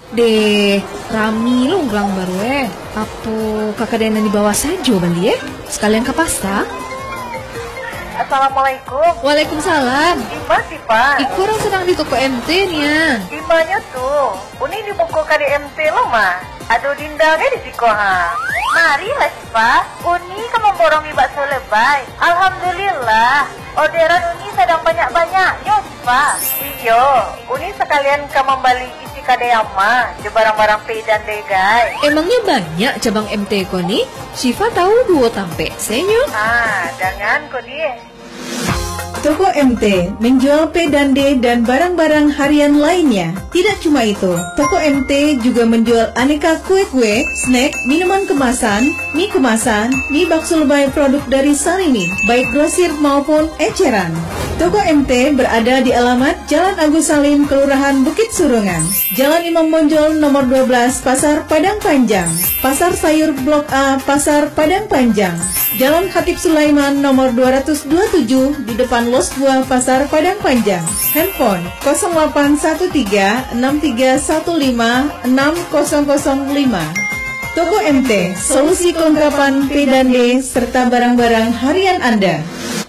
De, rami lo nggelang baru Apa kakak dena di bawah saja bandi sekalian ke pasar? Assalamualaikum. Waalaikumsalam. Ima sih Pak? Iku orang sedang di toko MT nya. Imanya tuh, uni di buku KDMT lo mah. Aduh dinda di sikoha. Mari lah sih Pak. Uni kan memborongi bakso lebay. Alhamdulillah. Orderan uni sedang banyak-banyaknya sih Pak. Iyo, uni sekalian ke membeli isi kadeyama di barang-barang P dan D guys. Emangnya banyak cabang MT ko nih? Syifa tahu dua tampe senyo. Jangan kok dia. Toko MT menjual P dan D dan barang-barang harian lainnya. Tidak cuma itu, Toko MT juga menjual aneka kue-kue, snack, minuman kemasan, mie bakso lebay produk dari Salimi, baik grosir maupun eceran. Toko MT berada di alamat Jalan Agus Salim, Kelurahan Bukit Surungan, Jalan Imam Bonjol nomor 12, Pasar Padang Panjang, Pasar Sayur Blok A, Pasar Padang Panjang, Jalan Khatib Sulaiman nomor 227 di depan Los Buah, Pasar Padang Panjang. Handphone 0813-6315-6005. Toko MT, solusi kelengkapan P dan D serta barang-barang harian Anda.